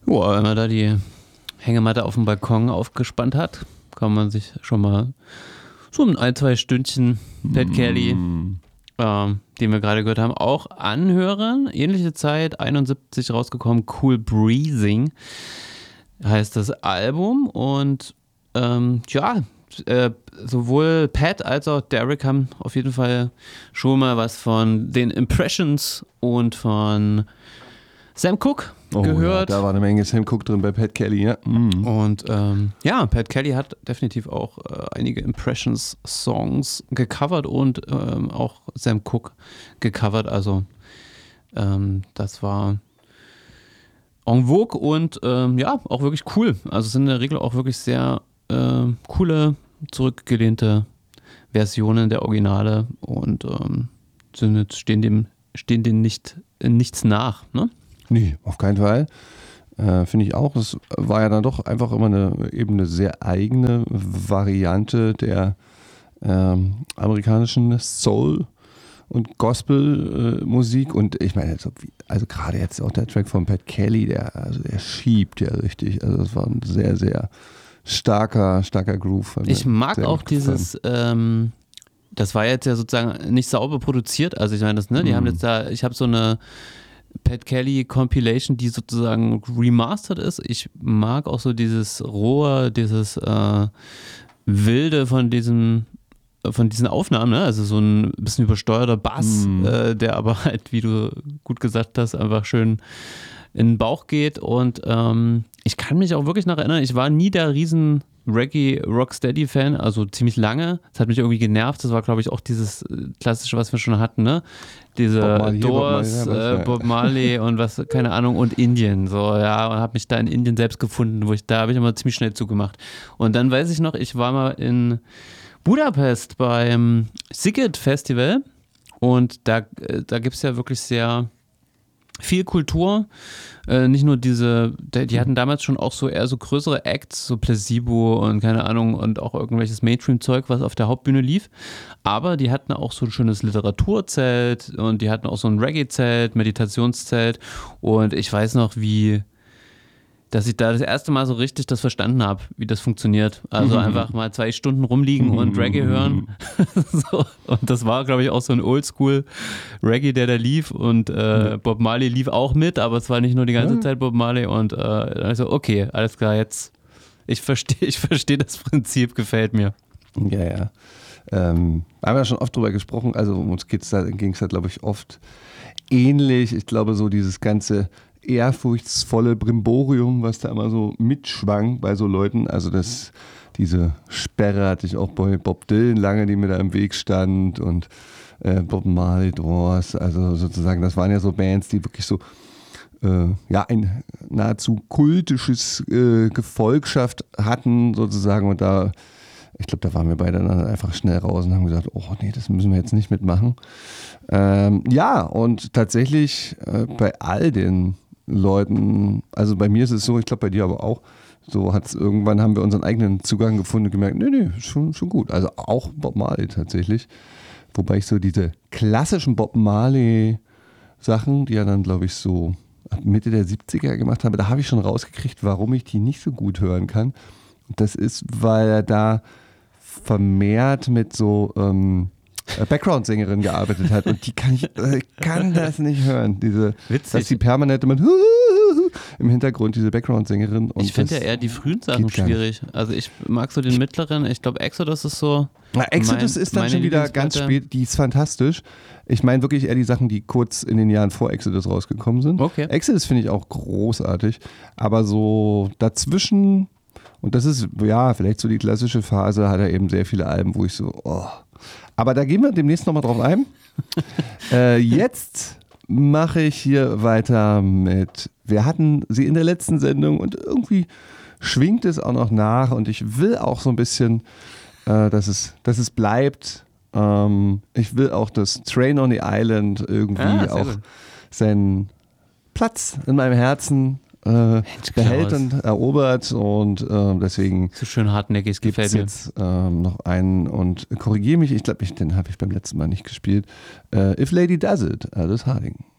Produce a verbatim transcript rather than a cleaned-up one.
Ja, wenn man da die Hängematte auf dem Balkon aufgespannt hat, kann man sich schon mal so ein, ein zwei Stündchen Pat Kelly, mm. ähm, den wir gerade gehört haben, auch anhören. Ähnliche Zeit, einundsiebzig rausgekommen, Cool Breezing heißt das Album. Und ähm, ja, äh, sowohl Pat als auch Derek haben auf jeden Fall schon mal was von den Impressions und von Sam Cooke oh, gehört. Ja, da war eine Menge Sam Cooke drin bei Pat Kelly, ja. Mhm. Und ähm, ja, Pat Kelly hat definitiv auch äh, einige Impressions-Songs gecovert und ähm, auch Sam Cooke gecovert. Also ähm, das war en vogue und ähm, ja, auch wirklich cool. Also es sind in der Regel auch wirklich sehr äh, coole, zurückgelehnte Versionen der Originale und ähm, sind jetzt, stehen dem stehen denen nicht, nichts nach, ne? Nee, auf keinen Fall. Äh, Finde ich auch. Es war ja dann doch einfach immer eine, eben eine sehr eigene Variante der ähm, amerikanischen Soul- und Gospel-Musik. Äh, und ich meine, also, also gerade jetzt auch der Track von Pat Kelly, der, also der schiebt ja richtig. Also das war ein sehr, sehr starker, starker Groove. Ich mag auch dieses... Ähm das war jetzt ja sozusagen nicht sauber produziert. Also ich meine, das, ne, die mm. haben jetzt da, ich habe so eine Pat Kelly Compilation, die sozusagen remastered ist. Ich mag auch so dieses rohe, dieses äh, wilde von diesem, von diesen Aufnahmen, ne? Also so ein bisschen übersteuerter Bass, mm. äh, der aber halt, wie du gut gesagt hast, einfach schön in den Bauch geht. Und ähm, ich kann mich auch wirklich noch erinnern, ich war nie der riesen Reggae Rocksteady Fan, also ziemlich lange. Das hat mich irgendwie genervt. Das war, glaube ich, auch dieses klassische, was wir schon hatten, ne? Diese Bob Marley, Doors, Bob Marley, äh, Bob Marley und was, keine Ahnung, und Indien, so, ja, und habe mich da in Indien selbst gefunden, wo ich, da habe ich immer ziemlich schnell zugemacht. Und dann weiß ich noch, ich war mal in Budapest beim Szigет Festival und da, da gibt es ja wirklich sehr viel Kultur, äh, nicht nur diese, die hatten damals schon auch so eher so größere Acts, so Placebo und keine Ahnung und auch irgendwelches Mainstream-Zeug, was auf der Hauptbühne lief, aber die hatten auch so ein schönes Literaturzelt und die hatten auch so ein Reggae-Zelt, Meditationszelt und ich weiß noch, wie dass ich da das erste Mal so richtig das verstanden habe, wie das funktioniert. Also mhm. einfach mal zwei Stunden rumliegen und mhm. Reggae hören. So. Und das war, glaube ich, auch so ein Oldschool-Reggae, der da lief. Und äh, mhm. Bob Marley lief auch mit, aber es war nicht nur die ganze mhm. Zeit Bob Marley. Und äh, also okay, alles klar, jetzt ich verstehe ich versteh das Prinzip, gefällt mir. Ja, ja. Ähm, haben wir ja schon oft drüber gesprochen, also um uns ging es da, da glaube ich, oft ähnlich. Ich glaube, so dieses ganze ehrfurchtsvolle Brimborium, was da immer so mitschwang bei so Leuten. Also das, diese Sperre hatte ich auch bei Bob Dylan lange, die mir da im Weg stand und äh, Bob Marley, Doors, also sozusagen, das waren ja so Bands, die wirklich so äh, ja ein nahezu kultisches äh, Gefolgschaft hatten sozusagen und da, ich glaube, da waren wir beide dann einfach schnell raus und haben gesagt, oh nee, das müssen wir jetzt nicht mitmachen. Ähm, ja, und tatsächlich äh, bei all den Leuten, also bei mir ist es so, ich glaube bei dir aber auch, so hat's irgendwann haben wir unseren eigenen Zugang gefunden und gemerkt, nee, nee, schon, schon gut. Also auch Bob Marley tatsächlich. Wobei ich so diese klassischen Bob Marley Sachen, die er dann, glaube ich, so ab Mitte der siebziger gemacht habe, da habe ich schon rausgekriegt, warum ich die nicht so gut hören kann. Und das ist, weil er da vermehrt mit so ähm, Background-Sängerin gearbeitet hat und die kann ich äh, kann das nicht hören. Diese, Witzig. Dass die permanent immer im Hintergrund diese Background-Sängerin. Und ich finde ja eher die frühen Sachen schwierig. Also ich mag so den mittleren, ich glaube Exodus ist so. Na, Exodus mein, ist dann schon wieder ganz spät, die ist fantastisch. Ich meine wirklich eher die Sachen, die kurz in den Jahren vor Exodus rausgekommen sind. Okay. Exodus finde ich auch großartig, aber so dazwischen, und das ist ja vielleicht so die klassische Phase, hat er eben sehr viele Alben, wo ich so, oh. Aber da gehen wir demnächst nochmal drauf ein. äh, jetzt mache ich hier weiter mit, wir hatten sie in der letzten Sendung und irgendwie schwingt es auch noch nach und ich will auch so ein bisschen, äh, dass, es, dass es bleibt. Ähm, ich will auch, dass Train on the Island irgendwie ah, auch gut. seinen Platz in meinem Herzen äh, behält und erobert und äh, deswegen so schön hartnäckig, gibt es jetzt ähm, noch einen und korrigiere mich, ich glaube, den habe ich beim letzten Mal nicht gespielt. Äh, If Lady Does It, Alice Harding.